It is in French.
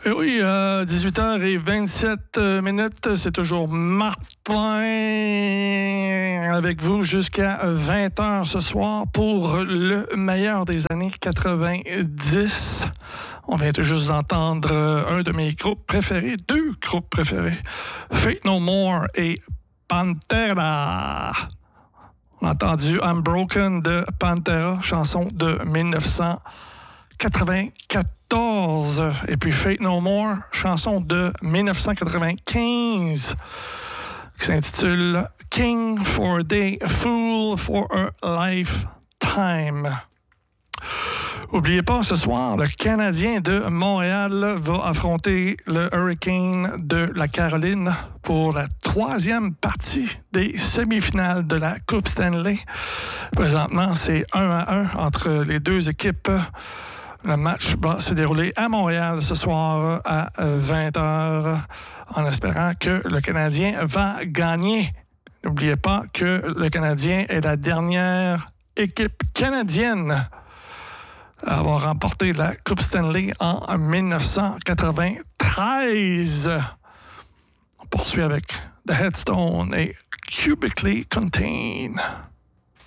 Et oui, 18h27 minutes, c'est toujours Martin avec vous jusqu'à 20h ce soir pour le meilleur des années 90. On vient tout juste d'entendre un de mes groupes préférés, deux groupes préférés, Faith No More et Pantera. On a entendu I'm Broken de Pantera, chanson de 1994. Et puis Faith No More, chanson de 1995, qui s'intitule King for a Day, Fool for a Lifetime. N'oubliez pas, ce soir, le Canadien de Montréal va affronter le Hurricane de la Caroline pour la troisième partie des semi-finales de la Coupe Stanley. Présentement, c'est 1-1 entre les deux équipes. Le match va se dérouler à Montréal ce soir à 20h en espérant que le Canadien va gagner. N'oubliez pas que le Canadien est la dernière équipe canadienne à avoir remporté la Coupe Stanley en 1993. On poursuit avec The Headstone et Cubically Contained.